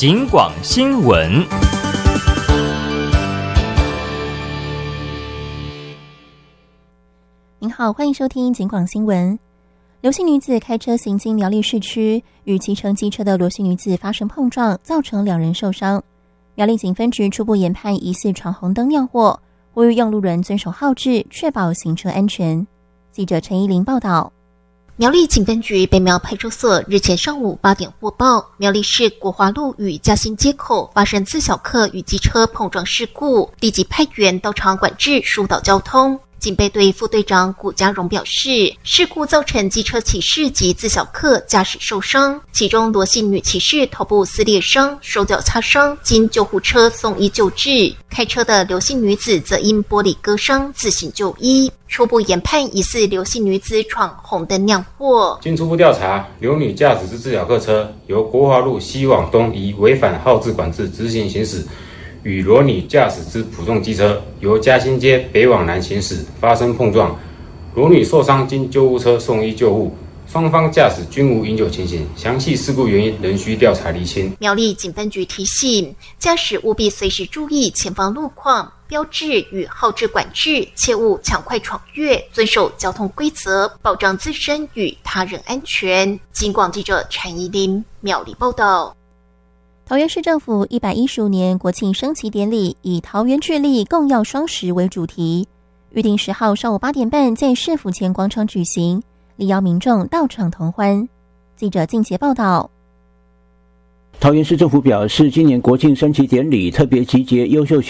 警广新闻。 您好，欢迎收听警广新闻。刘姓女子开车行经苗栗市区，与骑乘机车的罗姓女子发生碰撞，造成2人受伤。苗栗警分局初步研判疑似闯红灯酿祸，呼吁用路人遵守号志，确保行车安全。记者陈依玲报道。 苗栗警分局北苗派出所日前上午8点获报，苗栗市国华路与嘉兴街口发生自小客与机车碰撞事故，立即派员到场管制疏导交通。警备队副队长古家荣表示，事故造成机车骑士及自小客驾驶受伤，其中罗姓女骑士头部撕裂伤，手脚擦伤，经救护车送医救治。开车的刘姓女子则因玻璃割伤自行就医。初步研判疑似刘姓女子闯红灯酿祸。 经初步调查，刘女驾驶之自小客车由国华路西往东以违反号志管制直行行驶，与罗女驾驶之普通机车由嘉兴街北往南行驶发生碰撞，罗女受伤，经救护车送医救护。双方驾驶均无饮酒情形，详细事故原因仍需调查厘清。 苗栗警分局提醒，驾驶务必随时注意前方路况、标志与号志管制，切勿抢快闯越，遵守交通规则，保障自身与他人安全。警广记者陈怡琳苗栗报道。 桃园市政府115年国庆升旗典礼以桃园致力共耀双十为主题，预定10号上午8点半在市府前广场举行，力邀民众到场同欢。记者静杰报道。 桃园市政府表示，今年国庆升旗典礼特别集结优秀